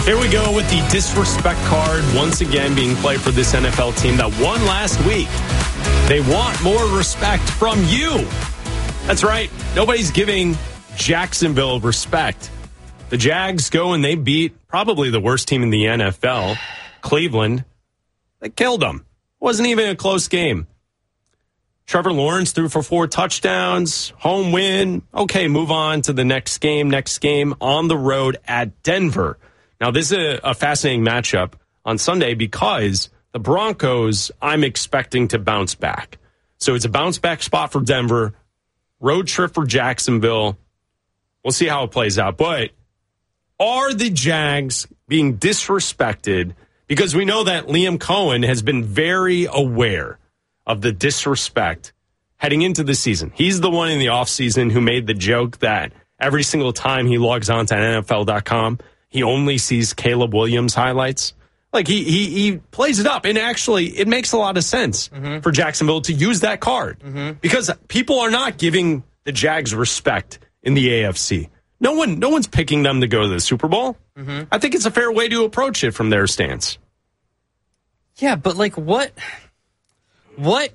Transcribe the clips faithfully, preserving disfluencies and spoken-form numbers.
Here we go with the disrespect card once again being played for this N F L team that won last week. They want more respect from you. That's right. Nobody's giving Jacksonville respect. The Jags go and they beat probably the worst team in the N F L, Cleveland. They killed them. Wasn't even a close game. Trevor Lawrence threw for four touchdowns, home win. Okay, move on to the next game. Next game on the road at Denver. Now, this is a, a fascinating matchup on Sunday because the Broncos, I'm expecting to bounce back. So it's a bounce back spot for Denver, road trip for Jacksonville. We'll see how it plays out. But are the Jags being disrespected? Because we know that Liam Cohen has been very aware of the disrespect heading into the season. He's the one in the offseason who made the joke that every single time he logs on to N F L dot com, he only sees Caleb Williams highlights. Like, he he he plays it up. And actually, it makes a lot of sense mm-hmm. for Jacksonville to use that card. Mm-hmm. Because people are not giving the Jags respect in the A F C. No one, no one's picking them to go to the Super Bowl. Mm-hmm. I think it's a fair way to approach it from their stance. Yeah, but, like, what... What?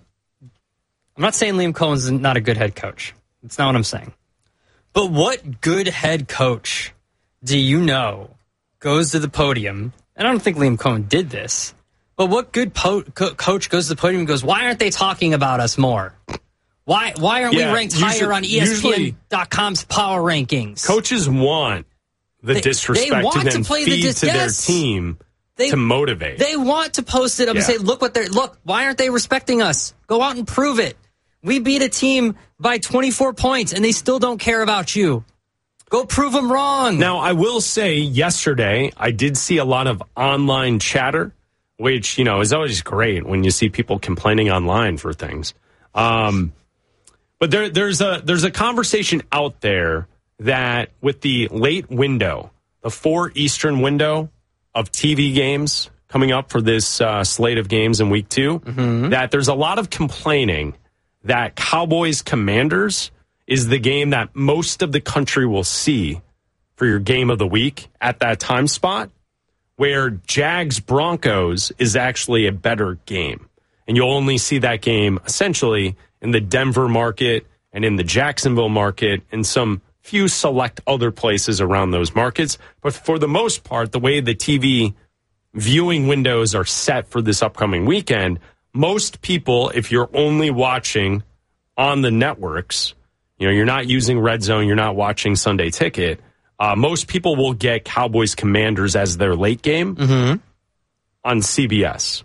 I'm not saying Liam Cohen's not a good head coach. That's not what I'm saying. But what good head coach do you know goes to the podium, and I don't think Liam Cohen did this, but what good po- co- coach goes to the podium and goes, why aren't they talking about us more? Why why aren't yeah, we ranked usually, higher on E S P N dot com's power rankings? Coaches want the they, disrespect they want to then to play feed the dis- to yes. their team they, to motivate. They want to post it up yeah. and say, look what they're look, why aren't they respecting us? Go out and prove it. We beat a team by twenty-four points and they still don't care about you. Go prove them wrong. Now, I will say yesterday, I did see a lot of online chatter, which, you know, is always great when you see people complaining online for things. Um, but there, there's a there's a conversation out there that with the late window, the four Eastern window of T V games coming up for this uh, slate of games in week two, mm-hmm. that there's a lot of complaining that Cowboys Commanders is the game that most of the country will see for your game of the week at that time spot, where Jags Broncos is actually a better game. And you'll only see that game essentially in the Denver market and in the Jacksonville market and some few select other places around those markets. But for the most part, the way the T V viewing windows are set for this upcoming weekend, most people, if you're only watching on the networks, you know, you're not using Red Zone, you're not watching Sunday Ticket, uh, most people will get Cowboys Commanders as their late game mm-hmm. on C B S.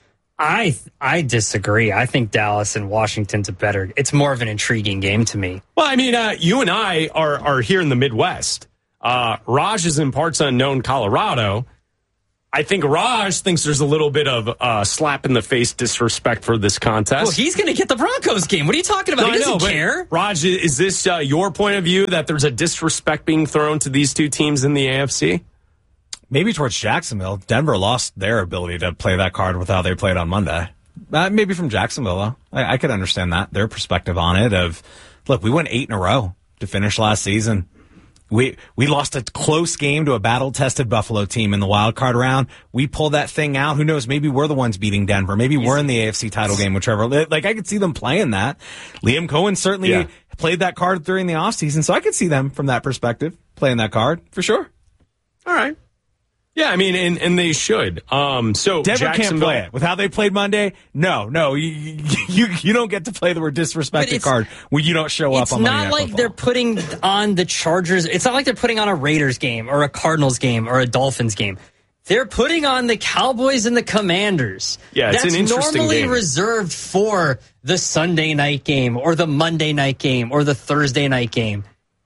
I I disagree. I think Dallas and Washington's a better. It's more of an intriguing game to me. Well, I mean, uh, you and I are are here in the Midwest. Uh, Raj is in parts unknown Colorado. I think Raj thinks there's a little bit of uh, slap in the face disrespect for this contest. Well, he's going to get the Broncos game. What are you talking about? No, he doesn't know, care. Raj, is this uh, your point of view that there's a disrespect being thrown to these two teams in the A F C? Maybe towards Jacksonville. Denver lost their ability to play that card with how they played on Monday. Uh, maybe from Jacksonville, though. I, I could understand that, their perspective on it of, look, we went eight in a row to finish last season. We we lost a close game to a battle-tested Buffalo team in the wild card round. We pulled that thing out. Who knows? Maybe we're the ones beating Denver. Maybe we're in the A F C title game with Trevor. Like, I could see them playing that. Liam Cohen certainly yeah. played that card during the offseason, so I could see them from that perspective playing that card for sure. All right. Yeah, I mean, and, and they should. Um, so Denver can't play it with how they played Monday. No, no, you you, you don't get to play the word disrespected card when you don't show up on Monday Night It's not like Football. They're putting on the Chargers. It's not like they're putting on a Raiders game or a Cardinals game or a Dolphins game. They're putting on the Cowboys and the Commanders. Yeah, it's That's an interesting normally game. reserved for the Sunday night game or the Monday night game or the Thursday night game.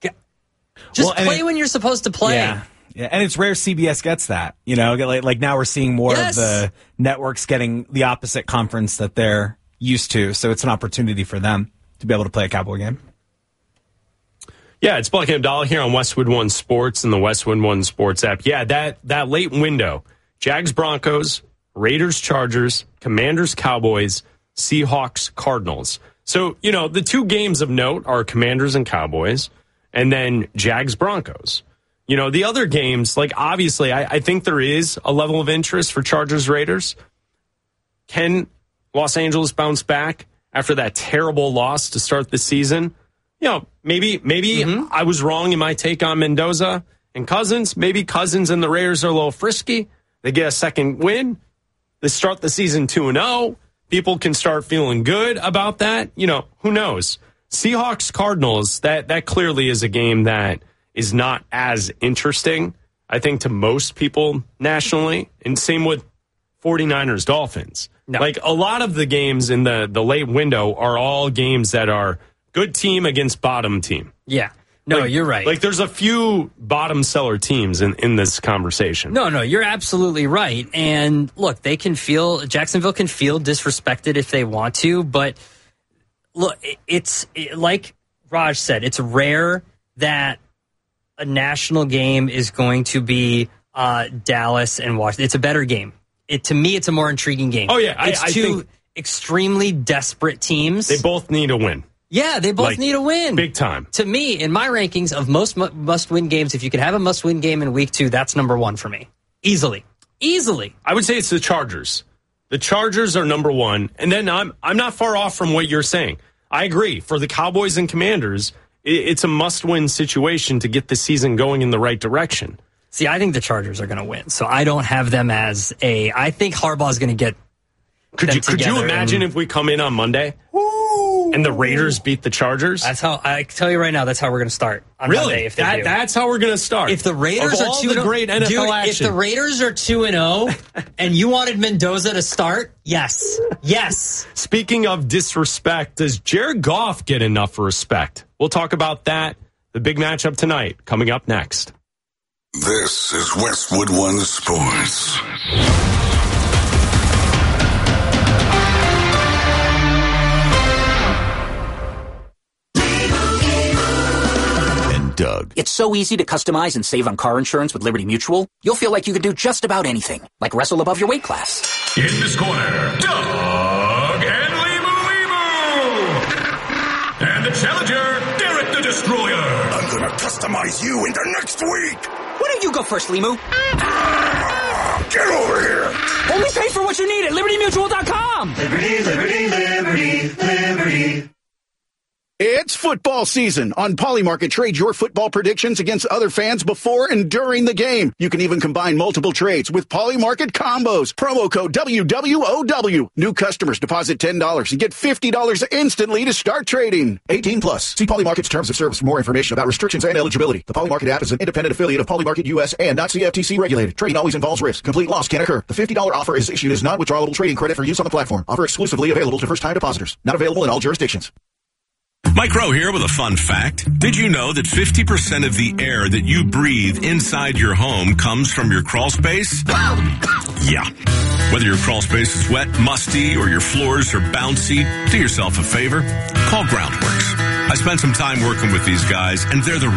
Just well, play it, when you're supposed to play. Yeah. Yeah, and it's rare C B S gets that. You know, like, like now we're seeing more yes. of the networks getting the opposite conference that they're used to. So it's an opportunity for them to be able to play a Cowboy game. Yeah, it's Bucky Abdallah here on Westwood One Sports and the Westwood One Sports app. Yeah, that, that late window, Jags Broncos, Raiders Chargers, Commanders Cowboys, Seahawks Cardinals. So, you know, the two games of note are Commanders and Cowboys, and then Jags Broncos. You know, the other games, like obviously, I, I think there is a level of interest for Chargers Raiders. Can Los Angeles bounce back after that terrible loss to start the season? You know, maybe maybe mm-hmm. I was wrong in my take on Mendoza and Cousins. Maybe Cousins and the Raiders are a little frisky. They get a second win. They start the season two and oh. People can start feeling good about that. You know, who knows? Seahawks Cardinals, that that clearly is a game that is not as interesting, I think, to most people nationally. And same with 49ers Dolphins. No. Like a lot of the games in the, the late window are all games that are good team against bottom team. Yeah. No, like, you're right. Like there's a few bottom seller teams in, in this conversation. No, no, you're absolutely right. And look, they can feel, Jacksonville can feel disrespected if they want to, but look, it's it, like Raj said, it's rare that a national game is going to be uh, Dallas and Washington. It's a better game. It, to me, it's a more intriguing game. Oh, yeah. It's I, I two think extremely desperate teams. They both need a win. Yeah, they both like, need a win. Big time. To me, in my rankings of most mu- must-win games, if you could have a must-win game in week two, that's number one for me. Easily. Easily. I would say it's the Chargers. The Chargers are number one. And then I'm I'm not far off from what you're saying. I agree. For the Cowboys and Commanders, it, it's a must-win situation to get the season going in the right direction. See, I think the Chargers are going to win, so I don't have them as a... I think Harbaugh is going to get Could them you Could you imagine and, if we come in on Monday Woo! and the Raiders beat the Chargers? That's how... I can tell you right now, that's how we're going to start on really? Monday. If they that, do. That's how we're going to start. If the Raiders of are all two the great N F L dude, action. If the Raiders are two and oh and you wanted Mendoza to start, yes. Yes. Speaking of disrespect, does Jared Goff get enough respect? We'll talk about that. The big matchup tonight coming up next. This is Westwood One Sports. And Doug. It's so easy to customize and save on car insurance with Liberty Mutual. You'll feel like you can do just about anything, like wrestle above your weight class. In this corner, Doug and Limu Limu. And the challenger, Derek the Destroyer. I'm gonna customize you into next week. Why don't you go first, Limu? Ah, get over here. Only pay for what you need at Liberty Mutual dot com. Liberty, Liberty, Liberty, Liberty. It's football season. On Polymarket, trade your football predictions against other fans before and during the game. You can even combine multiple trades with Polymarket combos. Promo code W W O W. New customers deposit ten dollars and get fifty dollars instantly to start trading. eighteen plus. See Polymarket's terms of service for more information about restrictions and eligibility. The Polymarket app is an independent affiliate of Polymarket U S and not C F T C regulated. Trading always involves risk. Complete loss can occur. The fifty dollars offer is issued as non-withdrawable trading credit for use on the platform. Offer exclusively available to first-time depositors. Not available in all jurisdictions. Mike Rowe here with a fun fact. Did you know that fifty percent of the air that you breathe inside your home comes from your crawl space? Yeah. Whether your crawl space is wet, musty, or your floors are bouncy, do yourself a favor. Call Groundworks. I spent some time working with these guys, and they're the